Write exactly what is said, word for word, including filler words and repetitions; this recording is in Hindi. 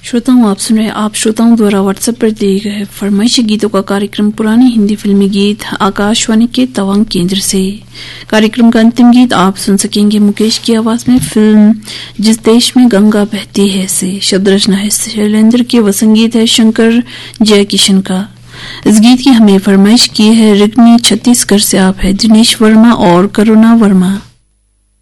श्रोताओं, आप सुन रहे आप श्रोताओं द्वारा व्हाट्सएप पर दिए गए फरमाइशी गीतों का कार्यक्रम पुरानी हिंदी फिल्मी गीत आकाशवाणी के तवांग केंद्र से। कार्यक्रम का अंतिम गीत आप सुन सकेंगे मुकेश की आवाज में फिल्म जिस देश में गंगा बहती है से। शब्द रचना है शैलेंद्र की व संगीत है शंकर जयकिशन का। इस गीत की हमें फरमाइश की है रिगनी छत्तीसगढ़ से। आप है दिनेश वर्मा और करुणा वर्मा।